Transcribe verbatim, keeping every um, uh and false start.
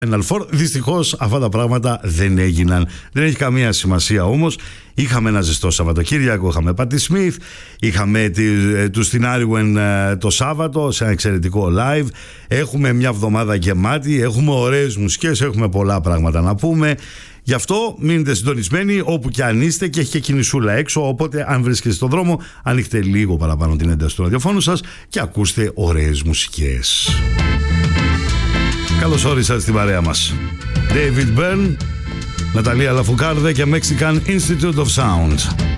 Δυστυχώς αυτά τα πράγματα δεν έγιναν. Δεν έχει καμία σημασία όμως. Είχαμε ένα ζεστό Σαββατοκύριακο, είχαμε Πάτι Σμιθ, είχαμε τη, του στην Άριουεν το Σάββατο σε ένα εξαιρετικό live. Έχουμε μια εβδομάδα γεμάτη, έχουμε ωραίες μουσικές, έχουμε πολλά πράγματα να πούμε. Γι' αυτό μείνετε συντονισμένοι όπου και αν είστε, και έχει και κινησούλα έξω. Οπότε, αν βρίσκεστε στον δρόμο, ανοίχτε λίγο παραπάνω την ένταση του ραδιοφώνου σας και ακούστε ωραίες μουσικές. Καλώς όρισατε στην παρέα μας. David Byrne, Ναταλία Λαφουκάρδε και Mexican Institute of Sound.